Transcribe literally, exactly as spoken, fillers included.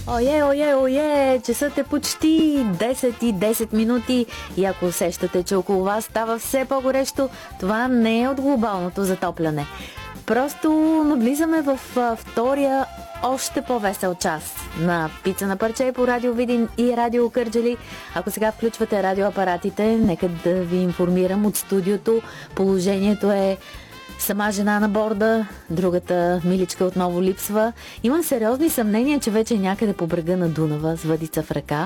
Ое, ое, ое, часът е почти десет и десет минути и ако усещате, че около вас става все по-горещо, това не е от глобалното затопляне. Просто навлизаме в а, втория още по-весел час на Пица на парче по Радио Видин и Радио Кърджали. Ако сега включвате радиоапаратите, нека да ви информирам от студиото. Положението е сама жена на борда, другата миличка отново липсва. Имам сериозни съмнения, че вече някъде по брега на Дунава с въдица в ръка.